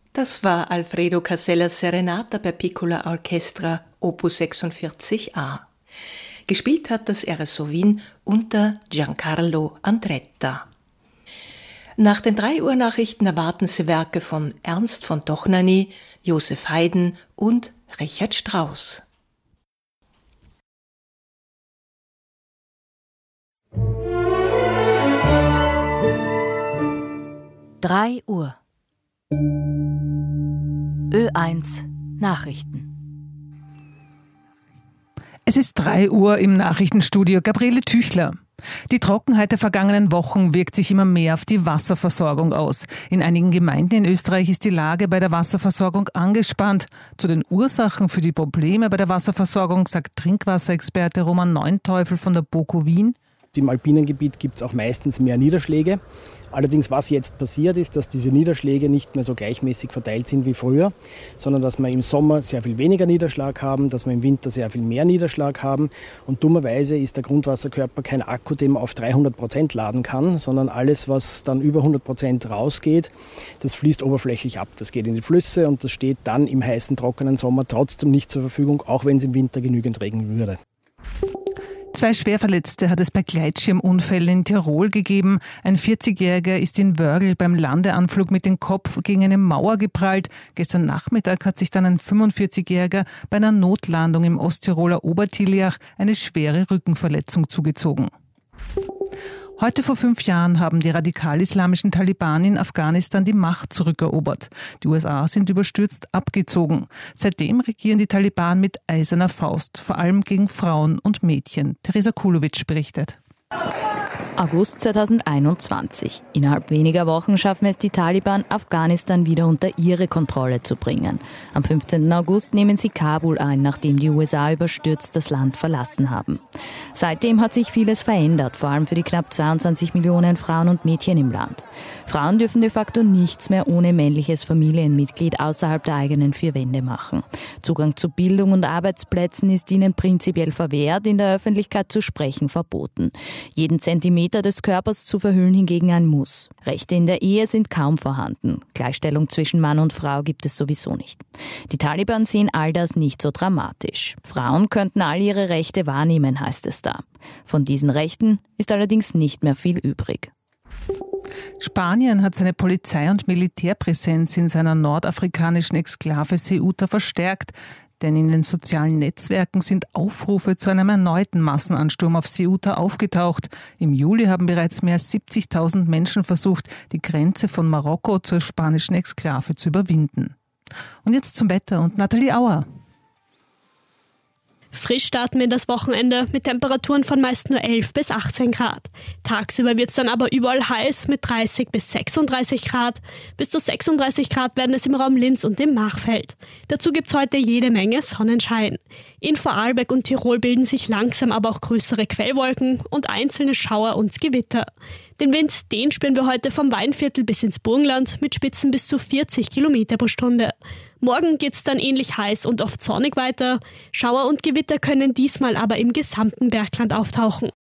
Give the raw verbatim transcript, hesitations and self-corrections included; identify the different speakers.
Speaker 1: Das war Alfredo Casellas Serenata per Piccola Orchestra Opus sechsundvierzig a. Gespielt hat das R S O Wien unter Giancarlo Andretta. Nach den drei Uhr Nachrichten erwarten Sie Werke von Ernst von Dohnanyi, Josef Haydn und Richard Strauss.
Speaker 2: drei Uhr. Ö eins Nachrichten.
Speaker 3: Es ist drei Uhr im Nachrichtenstudio. Gabriele Tüchler. Die Trockenheit der vergangenen Wochen wirkt sich immer mehr auf die Wasserversorgung aus. In einigen Gemeinden in Österreich ist die Lage bei der Wasserversorgung angespannt. Zu den Ursachen für die Probleme bei der Wasserversorgung sagt Trinkwasserexperte Roman Neunteufel von der BOKU Wien.
Speaker 4: Im alpinen Gebiet gibt es auch meistens mehr Niederschläge. Allerdings, was jetzt passiert ist, dass diese Niederschläge nicht mehr so gleichmäßig verteilt sind wie früher, sondern dass wir im Sommer sehr viel weniger Niederschlag haben, dass wir im Winter sehr viel mehr Niederschlag haben. Und dummerweise ist der Grundwasserkörper kein Akku, den man auf dreihundert Prozent laden kann, sondern alles, was dann über hundert Prozent rausgeht, das fließt oberflächlich ab. Das geht in die Flüsse und das steht dann im heißen, trockenen Sommer trotzdem nicht zur Verfügung, auch wenn es im Winter genügend regnen würde.
Speaker 3: Zwei Schwerverletzte hat es bei Gleitschirmunfällen in Tirol gegeben. Ein vierzigjähriger ist in Wörgl beim Landeanflug mit dem Kopf gegen eine Mauer geprallt. Gestern Nachmittag hat sich dann ein fünfundvierzigjähriger bei einer Notlandung im Osttiroler Obertiliach eine schwere Rückenverletzung zugezogen. Heute vor fünf Jahren haben die radikal-islamischen Taliban in Afghanistan die Macht zurückerobert. Die U S A sind überstürzt abgezogen. Seitdem regieren die Taliban mit eiserner Faust, vor allem gegen Frauen und Mädchen. Teresa Kulowitsch berichtet.
Speaker 2: August zweitausendeinundzwanzig. Innerhalb weniger Wochen schaffen es die Taliban, Afghanistan wieder unter ihre Kontrolle zu bringen. Am fünfzehnten August nehmen sie Kabul ein, nachdem die U S A überstürzt das Land verlassen haben. Seitdem hat sich vieles verändert, vor allem für die knapp zweiundzwanzig Millionen Frauen und Mädchen im Land. Frauen dürfen de facto nichts mehr ohne männliches Familienmitglied außerhalb der eigenen vier Wände machen. Zugang zu Bildung und Arbeitsplätzen ist ihnen prinzipiell verwehrt, in der Öffentlichkeit zu sprechen verboten. Jeden Zentimeter des Körpers zu verhüllen hingegen ein Muss. Rechte in der Ehe sind kaum vorhanden. Gleichstellung zwischen Mann und Frau gibt es sowieso nicht. Die Taliban sehen all das nicht so dramatisch. Frauen könnten all ihre Rechte wahrnehmen, heißt es da. Von diesen Rechten ist allerdings nicht mehr viel übrig.
Speaker 3: Spanien hat seine Polizei- und Militärpräsenz in seiner nordafrikanischen Exklave Ceuta verstärkt. Denn in den sozialen Netzwerken sind Aufrufe zu einem erneuten Massenansturm auf Ceuta aufgetaucht. Im Juli haben bereits mehr als siebzigtausend Menschen versucht, die Grenze von Marokko zur spanischen Exklave zu überwinden. Und jetzt zum Wetter und Nathalie Auer.
Speaker 5: Frisch starten wir in das Wochenende mit Temperaturen von meist nur elf bis achtzehn Grad. Tagsüber wird es dann aber überall heiß mit dreißig bis sechsunddreißig Grad. Bis zu sechsunddreißig Grad werden es im Raum Linz und im Machfeld. Dazu gibt es heute jede Menge Sonnenschein. In Vorarlberg und Tirol bilden sich langsam aber auch größere Quellwolken und einzelne Schauer und Gewitter. Den Wind, den spüren wir heute vom Weinviertel bis ins Burgenland mit Spitzen bis zu vierzig Kilometer pro Stunde. Morgen geht's dann ähnlich heiß und oft sonnig weiter. Schauer und Gewitter können diesmal aber im gesamten Bergland auftauchen.